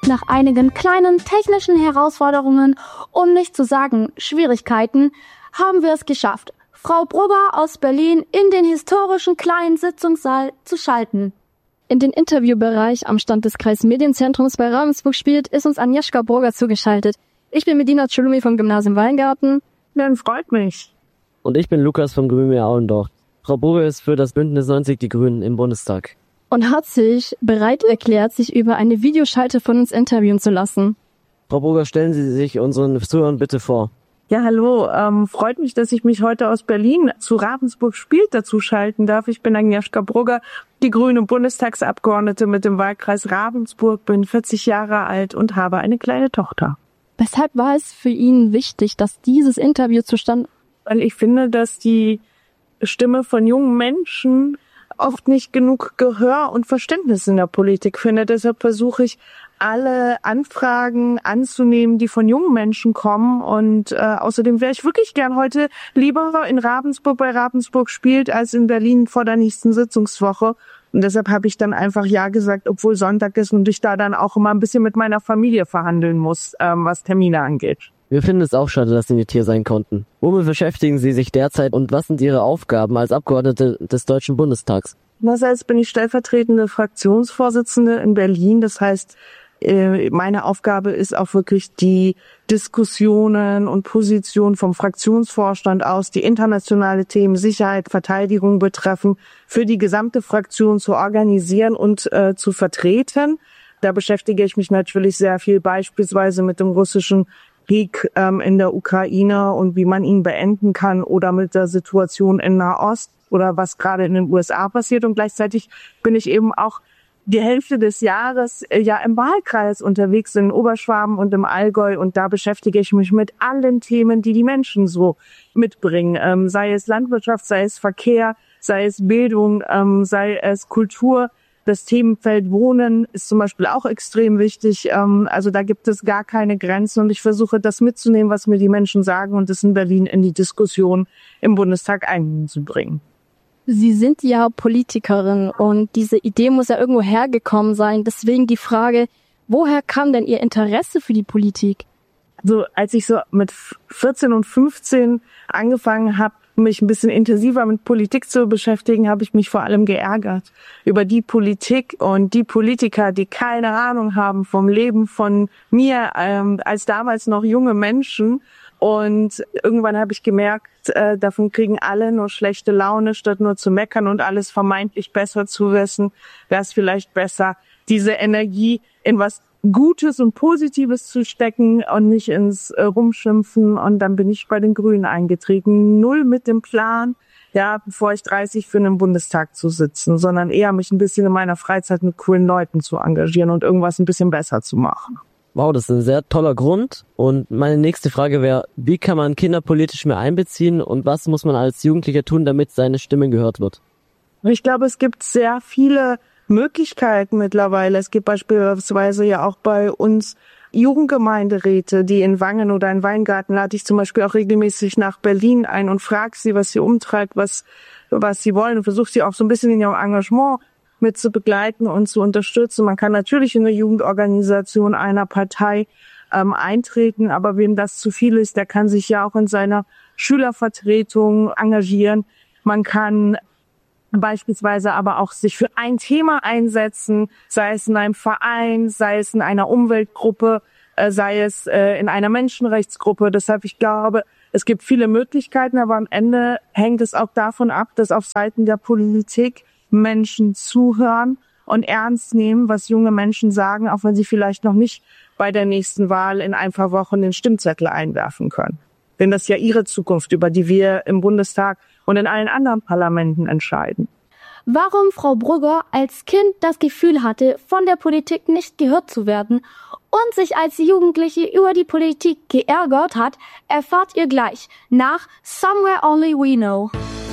Nach einigen kleinen technischen Herausforderungen, um nicht zu sagen Schwierigkeiten, haben wir es geschafft, Frau Brugger aus Berlin in den historischen kleinen Sitzungssaal zu schalten. In den Interviewbereich am Stand des Kreismedienzentrums bei Ravensburg spielt, ist uns Agnieszka Brugger zugeschaltet. Ich bin Medina Tschulumi vom Gymnasium Weingarten. Dann freut mich. Und ich bin Lukas vom Grünmeer Auendorf. Frau Brugger ist für das Bündnis 90 Die Grünen im Bundestag. Und hat sich bereit erklärt, sich über eine Videoschalte von uns interviewen zu lassen. Frau Brugger, stellen Sie sich unseren Zuhörern bitte vor. Ja, hallo. Freut mich, dass ich mich heute aus Berlin zu Ravensburg spielt dazu schalten darf. Ich bin Agnieszka Brugger, die grüne Bundestagsabgeordnete mit dem Wahlkreis Ravensburg, bin 40 Jahre alt und habe eine kleine Tochter. Weshalb war es für ihn wichtig, dass dieses Interview zustande? Weil ich finde, dass die Stimme von jungen Menschen oft nicht genug Gehör und Verständnis in der Politik findet. Deshalb versuche ich, alle Anfragen anzunehmen, die von jungen Menschen kommen. Und außerdem wäre ich wirklich gern heute lieber in Ravensburg bei Ravensburg spielt, als in Berlin vor der nächsten Sitzungswoche. Und deshalb habe ich dann einfach Ja gesagt, obwohl Sonntag ist und ich da dann auch immer ein bisschen mit meiner Familie verhandeln muss, was Termine angeht. Wir finden es auch schade, dass Sie nicht hier sein konnten. Womit beschäftigen Sie sich derzeit und was sind Ihre Aufgaben als Abgeordnete des Deutschen Bundestags? Einerseits bin ich stellvertretende Fraktionsvorsitzende in Berlin. Das heißt, meine Aufgabe ist auch wirklich die Diskussionen und Positionen vom Fraktionsvorstand aus, die internationale Themen Sicherheit, Verteidigung betreffen, für die gesamte Fraktion zu organisieren und zu vertreten. Da beschäftige ich mich natürlich sehr viel beispielsweise mit dem russischen Krieg in der Ukraine und wie man ihn beenden kann oder mit der Situation in Nahost oder was gerade in den USA passiert. Und gleichzeitig bin ich eben auch die Hälfte des Jahres ja im Wahlkreis unterwegs in Oberschwaben und im Allgäu und da beschäftige ich mich mit allen Themen, die die Menschen so mitbringen, sei es Landwirtschaft, sei es Verkehr, sei es Bildung, sei es Kultur. Das Themenfeld Wohnen ist zum Beispiel auch extrem wichtig. Also da gibt es gar keine Grenzen und ich versuche das mitzunehmen, was mir die Menschen sagen und das in Berlin in die Diskussion im Bundestag einzubringen. Sie sind ja Politikerin und diese Idee muss ja irgendwo hergekommen sein. Deswegen die Frage, woher kam denn Ihr Interesse für die Politik? Also als ich so mit 14 und 15 angefangen habe, mich ein bisschen intensiver mit Politik zu beschäftigen, habe ich mich vor allem geärgert über die Politik und die Politiker, die keine Ahnung haben vom Leben von mir als damals noch junge Menschen. Und irgendwann habe ich gemerkt, davon kriegen alle nur schlechte Laune, statt nur zu meckern und alles vermeintlich besser zu wissen, wäre es vielleicht besser, diese Energie in was Gutes und Positives zu stecken und nicht ins Rumschimpfen. Und dann bin ich bei den Grünen eingetreten. Null mit dem Plan, ja, bevor ich 30 für einen Bundestag zu sitzen, sondern eher mich ein bisschen in meiner Freizeit mit coolen Leuten zu engagieren und irgendwas ein bisschen besser zu machen. Wow, das ist ein sehr toller Grund. Und meine nächste Frage wäre, wie kann man Kinder politisch mehr einbeziehen und was muss man als Jugendlicher tun, damit seine Stimme gehört wird? Ich glaube, es gibt sehr viele Möglichkeiten mittlerweile. Es gibt beispielsweise ja auch bei uns Jugendgemeinderäte, die in Wangen oder in Weingarten lade ich zum Beispiel auch regelmäßig nach Berlin ein und frage sie, was sie umtreibt, was sie wollen und versuche sie auch so ein bisschen in ihrem Engagement mit zu begleiten und zu unterstützen. Man kann natürlich in eine Jugendorganisation einer Partei eintreten, aber wem das zu viel ist, der kann sich ja auch in seiner Schülervertretung engagieren. Man kann beispielsweise aber auch sich für ein Thema einsetzen, sei es in einem Verein, sei es in einer Umweltgruppe, sei es in einer Menschenrechtsgruppe. Deshalb, ich glaube, es gibt viele Möglichkeiten, aber am Ende hängt es auch davon ab, dass auf Seiten der Politik Menschen zuhören und ernst nehmen, was junge Menschen sagen, auch wenn sie vielleicht noch nicht bei der nächsten Wahl in ein paar Wochen den Stimmzettel einwerfen können. Denn das ist ja ihre Zukunft, über die wir im Bundestag und in allen anderen Parlamenten entscheiden. Warum Frau Brugger als Kind das Gefühl hatte, von der Politik nicht gehört zu werden und sich als Jugendliche über die Politik geärgert hat, erfahrt ihr gleich nach Somewhere Only We Know.